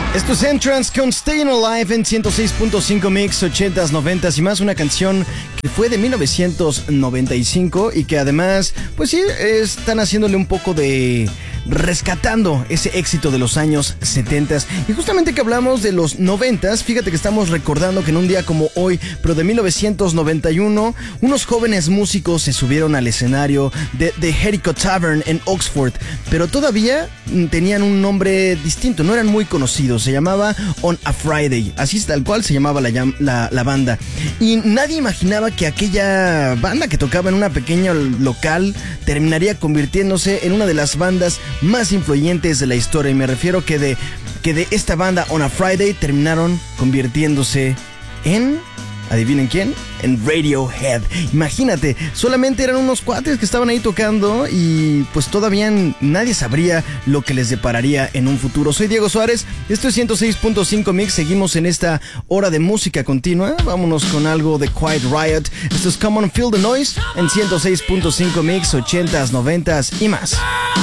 Esto es Entrance con Stayin' Alive en 106.5 Mix, 80s, 90s y más. Una canción que fue de 1995 y que además, pues sí, están haciéndole un poco de rescatando ese éxito de los años 70s. Y justamente que hablamos de los 90s, fíjate que estamos recordando que en un día como hoy, pero de 1991, unos jóvenes músicos se subieron al escenario de Jericho Tavern en Oxford, pero todavía tenían un nombre distinto, no eran muy conocidos. Se llamaba On a Friday, así tal cual se llamaba la banda. Y nadie imaginaba que aquella banda que tocaba en una pequeña local terminaría convirtiéndose en una de las bandas más influyentes de la historia. Y me refiero que de esta banda On a Friday terminaron convirtiéndose en... ¿adivinen quién? En Radiohead. Imagínate, solamente eran unos cuates que estaban ahí tocando y pues todavía nadie sabría lo que les depararía en un futuro. Soy Diego Suárez, esto es 106.5 Mix, seguimos en esta hora de música continua. Vámonos con algo de Quiet Riot. Esto es Come On Feel the Noise en 106.5 Mix, 80s, 90s y más.